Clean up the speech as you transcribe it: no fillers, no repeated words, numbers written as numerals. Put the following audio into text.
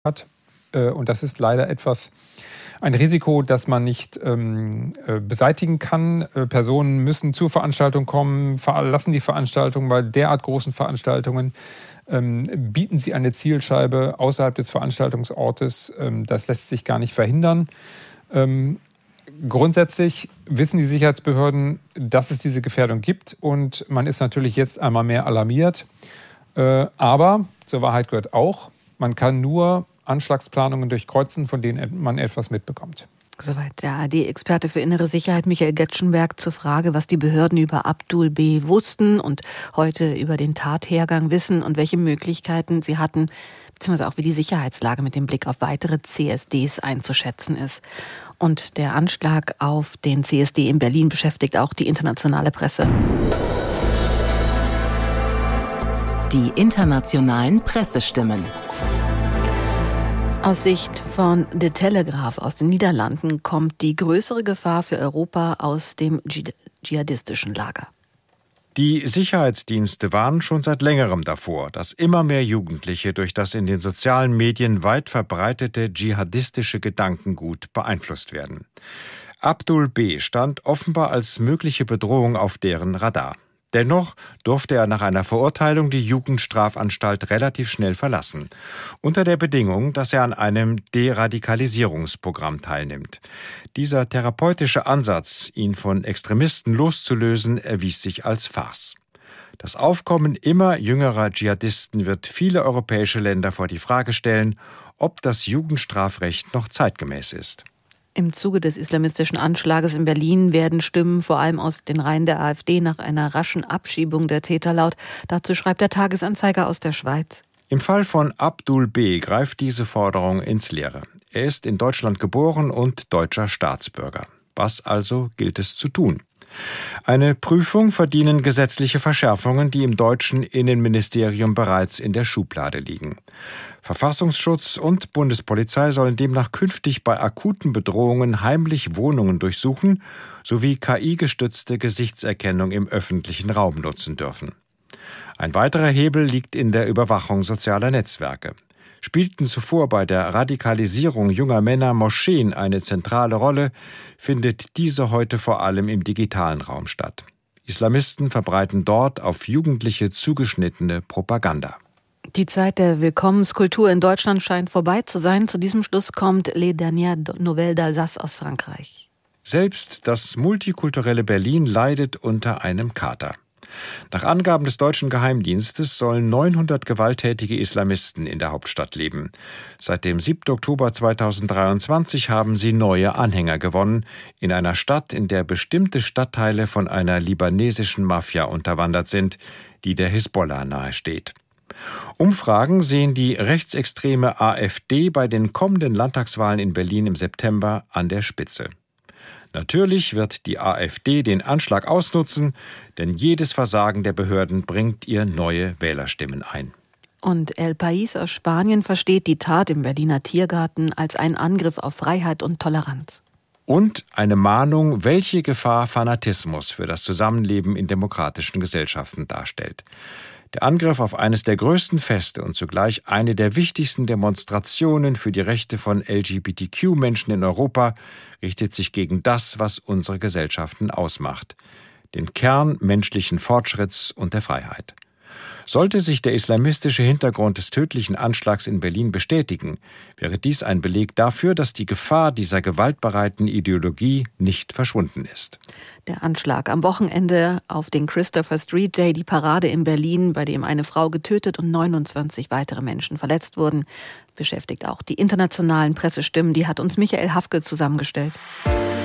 hat. Und das ist leider ein Risiko, das man nicht beseitigen kann. Personen müssen zur Veranstaltung kommen, verlassen die Veranstaltung. Bei derart großen Veranstaltungen bieten sie eine Zielscheibe außerhalb des Veranstaltungsortes. Das lässt sich gar nicht verhindern. Grundsätzlich wissen die Sicherheitsbehörden, dass es diese Gefährdung gibt. Und man ist natürlich jetzt einmal mehr alarmiert. Aber zur Wahrheit gehört auch, man kann nur Anschlagsplanungen durchkreuzen, von denen man etwas mitbekommt. Soweit der ARD-Experte für innere Sicherheit Michael Getschenberg zur Frage, was die Behörden über Abdul B. wussten und heute über den Tathergang wissen und welche Möglichkeiten sie hatten, beziehungsweise auch wie die Sicherheitslage mit dem Blick auf weitere CSDs einzuschätzen ist. Und der Anschlag auf den CSD in Berlin beschäftigt auch die internationale Presse. Die internationalen Pressestimmen. Aus Sicht von The Telegraph aus den Niederlanden kommt die größere Gefahr für Europa aus dem dschihadistischen Lager. Die Sicherheitsdienste warnen schon seit längerem davor, dass immer mehr Jugendliche durch das in den sozialen Medien weit verbreitete dschihadistische Gedankengut beeinflusst werden. Abdul B. stand offenbar als mögliche Bedrohung auf deren Radar. Dennoch durfte er nach einer Verurteilung die Jugendstrafanstalt relativ schnell verlassen, unter der Bedingung, dass er an einem Deradikalisierungsprogramm teilnimmt. Dieser therapeutische Ansatz, ihn von Extremisten loszulösen, erwies sich als Farce. Das Aufkommen immer jüngerer Dschihadisten wird viele europäische Länder vor die Frage stellen, ob das Jugendstrafrecht noch zeitgemäß ist. Im Zuge des islamistischen Anschlages in Berlin werden Stimmen vor allem aus den Reihen der AfD nach einer raschen Abschiebung der Täter laut. Dazu schreibt der Tagesanzeiger aus der Schweiz. Im Fall von Abdul B. greift diese Forderung ins Leere. Er ist in Deutschland geboren und deutscher Staatsbürger. Was also gilt es zu tun? Eine Prüfung verdienen gesetzliche Verschärfungen, die im deutschen Innenministerium bereits in der Schublade liegen. Verfassungsschutz und Bundespolizei sollen demnach künftig bei akuten Bedrohungen heimlich Wohnungen durchsuchen sowie KI-gestützte Gesichtserkennung im öffentlichen Raum nutzen dürfen. Ein weiterer Hebel liegt in der Überwachung sozialer Netzwerke. Spielten zuvor bei der Radikalisierung junger Männer Moscheen eine zentrale Rolle, findet diese heute vor allem im digitalen Raum statt. Islamisten verbreiten dort auf Jugendliche zugeschnittene Propaganda. Die Zeit der Willkommenskultur in Deutschland scheint vorbei zu sein. Zu diesem Schluss kommt Les Dernières Nouvelles d'Alsace aus Frankreich. Selbst das multikulturelle Berlin leidet unter einem Kater. Nach Angaben des deutschen Geheimdienstes sollen 900 gewalttätige Islamisten in der Hauptstadt leben. Seit dem 7. Oktober 2023 haben sie neue Anhänger gewonnen, in einer Stadt, in der bestimmte Stadtteile von einer libanesischen Mafia unterwandert sind, die der Hisbollah nahesteht. Umfragen sehen die rechtsextreme AfD bei den kommenden Landtagswahlen in Berlin im September an der Spitze. Natürlich wird die AfD den Anschlag ausnutzen, denn jedes Versagen der Behörden bringt ihr neue Wählerstimmen ein. Und El País aus Spanien versteht die Tat im Berliner Tiergarten als einen Angriff auf Freiheit und Toleranz. Und eine Mahnung, welche Gefahr Fanatismus für das Zusammenleben in demokratischen Gesellschaften darstellt. Der Angriff auf eines der größten Feste und zugleich eine der wichtigsten Demonstrationen für die Rechte von LGBTQ-Menschen in Europa richtet sich gegen das, was unsere Gesellschaften ausmacht: den Kern menschlichen Fortschritts und der Freiheit. Sollte sich der islamistische Hintergrund des tödlichen Anschlags in Berlin bestätigen, wäre dies ein Beleg dafür, dass die Gefahr dieser gewaltbereiten Ideologie nicht verschwunden ist. Der Anschlag am Wochenende auf den Christopher Street Day, die Parade in Berlin, bei dem eine Frau getötet und 29 weitere Menschen verletzt wurden, beschäftigt auch die internationalen Pressestimmen. Die hat uns Michael Hafke zusammengestellt.